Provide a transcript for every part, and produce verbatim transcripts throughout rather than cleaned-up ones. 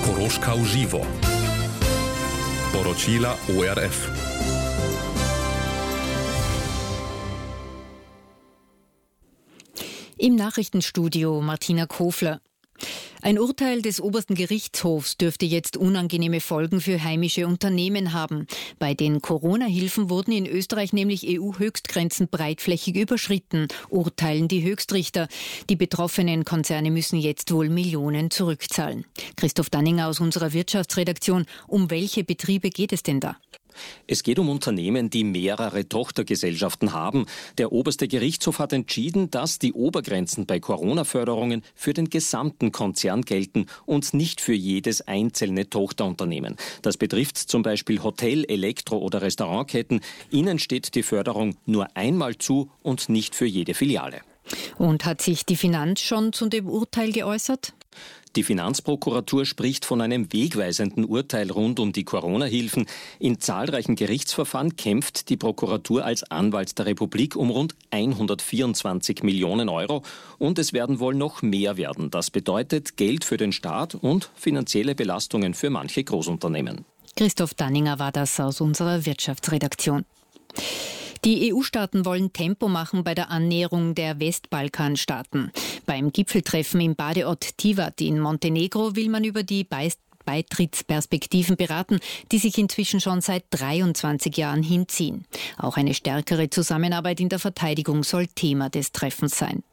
Koroška v živo. Poročila O R F. Im Nachrichtenstudio Martina Kofler. Ein Urteil des obersten Gerichtshofs dürfte jetzt unangenehme Folgen für heimische Unternehmen haben. Bei den Corona-Hilfen wurden in Österreich nämlich E U-Höchstgrenzen breitflächig überschritten, urteilen die Höchstrichter. Die betroffenen Konzerne müssen jetzt wohl Millionen zurückzahlen. Christoph Danninger aus unserer Wirtschaftsredaktion. Um welche Betriebe geht es denn da? Es geht um Unternehmen, die mehrere Tochtergesellschaften haben. Der oberste Gerichtshof hat entschieden, dass die Obergrenzen bei Corona-Förderungen für den gesamten Konzern gelten und nicht für jedes einzelne Tochterunternehmen. Das betrifft zum Beispiel Hotel-, Elektro- oder Restaurantketten. Ihnen steht die Förderung nur einmal zu und nicht für jede Filiale. Und hat sich die Finanz schon zu dem Urteil geäußert? Die Finanzprokuratur spricht von einem wegweisenden Urteil rund um die Corona-Hilfen. In zahlreichen Gerichtsverfahren kämpft die Prokuratur als Anwalt der Republik um rund hundertvierundzwanzig Millionen Euro. Und es werden wohl noch mehr werden. Das bedeutet Geld für den Staat und finanzielle Belastungen für manche Großunternehmen. Christoph Danninger war das aus unserer Wirtschaftsredaktion. Die E U-Staaten wollen Tempo machen bei der Annäherung der Westbalkanstaaten. Beim Gipfeltreffen im Badeort Tivat in Montenegro will man über die Beitrittsperspektiven beraten, die sich inzwischen schon seit dreiundzwanzig Jahren hinziehen. Auch eine stärkere Zusammenarbeit in der Verteidigung soll Thema des Treffens sein.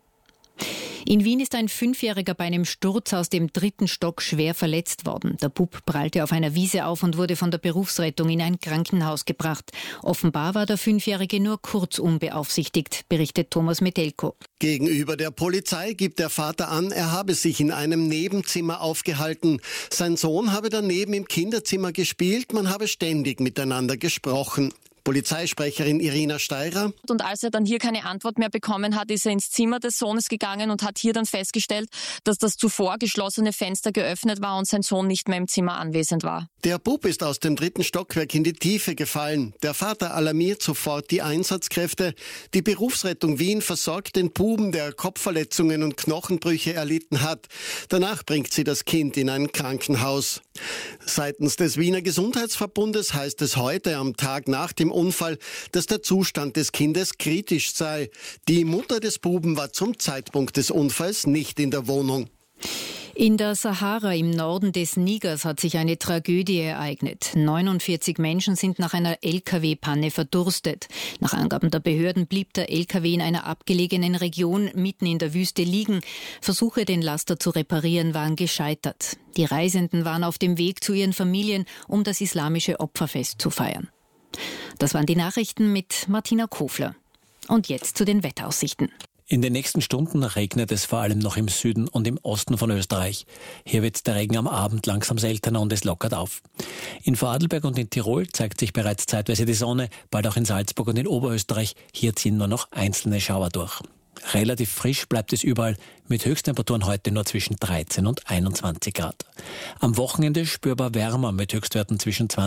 In Wien ist ein Fünfjähriger bei einem Sturz aus dem dritten Stock schwer verletzt worden. Der Bub prallte auf einer Wiese auf und wurde von der Berufsrettung in ein Krankenhaus gebracht. Offenbar war der Fünfjährige nur kurz unbeaufsichtigt, berichtet Thomas Metelko. Gegenüber der Polizei gibt der Vater an, er habe sich in einem Nebenzimmer aufgehalten. Sein Sohn habe daneben im Kinderzimmer gespielt, man habe ständig miteinander gesprochen. Polizeisprecherin Irina Steirer. Und als er dann hier keine Antwort mehr bekommen hat, ist er ins Zimmer des Sohnes gegangen und hat hier dann festgestellt, dass das zuvor geschlossene Fenster geöffnet war und sein Sohn nicht mehr im Zimmer anwesend war. Der Bub ist aus dem dritten Stockwerk in die Tiefe gefallen. Der Vater alarmiert sofort die Einsatzkräfte. Die Berufsrettung Wien versorgt den Buben, der Kopfverletzungen und Knochenbrüche erlitten hat. Danach bringt sie das Kind in ein Krankenhaus. Seitens des Wiener Gesundheitsverbundes heißt es heute am Tag nach dem Unfall, dass der Zustand des Kindes kritisch sei. Die Mutter des Buben war zum Zeitpunkt des Unfalls nicht in der Wohnung. In der Sahara im Norden des Nigers hat sich eine Tragödie ereignet. neunundvierzig Menschen sind nach einer L K W-Panne verdurstet. Nach Angaben der Behörden blieb der L K W in einer abgelegenen Region mitten in der Wüste liegen. Versuche, den Laster zu reparieren, waren gescheitert. Die Reisenden waren auf dem Weg zu ihren Familien, um das islamische Opferfest zu feiern. Das waren die Nachrichten mit Martina Kofler. Und jetzt zu den Wetteraussichten. In den nächsten Stunden regnet es vor allem noch im Süden und im Osten von Österreich. Hier wird der Regen am Abend langsam seltener und es lockert auf. In Vorarlberg und in Tirol zeigt sich bereits zeitweise die Sonne, bald auch in Salzburg und in Oberösterreich. Hier ziehen nur noch einzelne Schauer durch. Relativ frisch bleibt es überall, mit Höchsttemperaturen heute nur zwischen dreizehn und einundzwanzig Grad. Am Wochenende spürbar wärmer mit Höchstwerten zwischen zwanzig